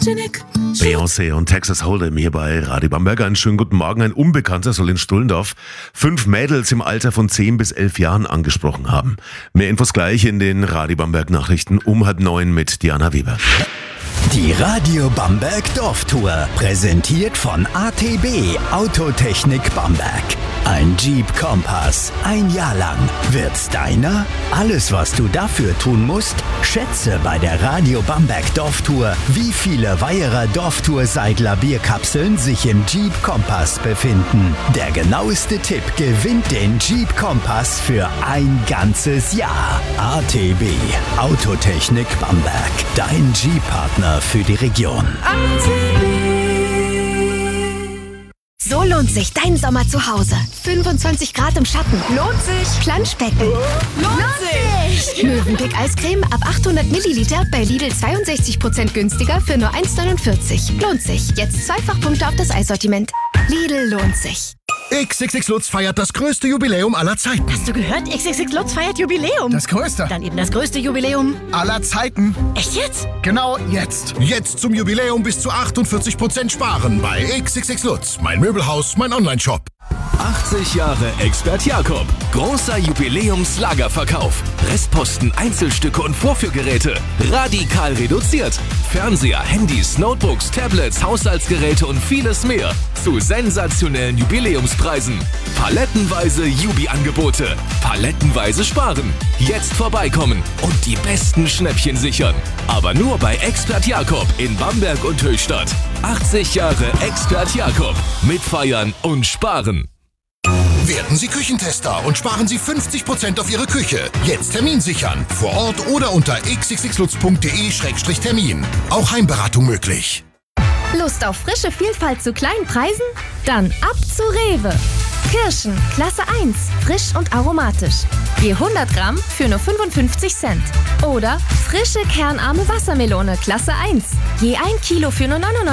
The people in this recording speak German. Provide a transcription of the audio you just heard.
Beyoncé und Texas Hold'em hier bei Radio Bamberg. Einen schönen guten Morgen. Ein Unbekannter soll in Stullendorf 5 Mädels im Alter von 10 bis 11 Jahren angesprochen haben. Mehr Infos gleich in den Radio Bamberg Nachrichten um 8:30 mit Diana Weber. Die Radio Bamberg Dorftour, präsentiert von ATB Autotechnik Bamberg. Ein Jeep Compass, ein Jahr lang. Wird's deiner? Alles, was du dafür tun musst, schätze bei der Radio Bamberg Dorftour, wie viele Weiherer Dorftour-Seidler Bierkapseln sich im Jeep Compass befinden. Der genaueste Tipp gewinnt den Jeep Compass für ein ganzes Jahr. ATB Autotechnik Bamberg, dein Jeep-Partner für die Region. So lohnt sich dein Sommer zu Hause. 25 Grad im Schatten. Lohnt sich. Planschbecken. Lohnt sich. Mövenpick Eiscreme ab 800 Milliliter bei Lidl 62% günstiger für nur 1,49. Lohnt sich. Jetzt Zweifachpunkte auf das Eissortiment. Lidl lohnt sich. XXX Lutz feiert das größte Jubiläum aller Zeiten. Hast du gehört? XXX Lutz feiert Jubiläum. Das größte. Dann eben das größte Jubiläum aller Zeiten. Echt jetzt? Genau jetzt. Jetzt zum Jubiläum bis zu 48% sparen bei XXX Lutz. Mein Möbelhaus, mein Onlineshop. 80 Jahre Expert Jakob. Großer Jubiläumslagerverkauf. Restposten, Einzelstücke und Vorführgeräte. Radikal reduziert. Fernseher, Handys, Notebooks, Tablets, Haushaltsgeräte und vieles mehr. Zu sensationellen Jubiläumspreisen. Palettenweise Jubi-Angebote. Palettenweise sparen. Jetzt vorbeikommen und die besten Schnäppchen sichern. Aber nur bei Expert Jakob in Bamberg und Höchstadt. 80 Jahre Expert Jakob. Mitfeiern und sparen. Werden Sie Küchentester und sparen Sie 50% auf Ihre Küche. Jetzt Termin sichern. Vor Ort oder unter xxxlutz.de/termin. Auch Heimberatung möglich. Lust auf frische Vielfalt zu kleinen Preisen? Dann ab zu Rewe. Kirschen, Klasse 1, frisch und aromatisch. Je 100 Gramm für nur 55 Cent. Oder frische kernarme Wassermelone, Klasse 1. Je 1 Kilo für nur 99